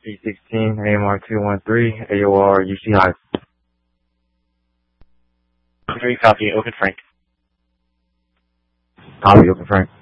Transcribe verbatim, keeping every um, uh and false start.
P sixteen, A M R two one three, A O R U C Hive. Three copy, open Frank. Copy, open Frank.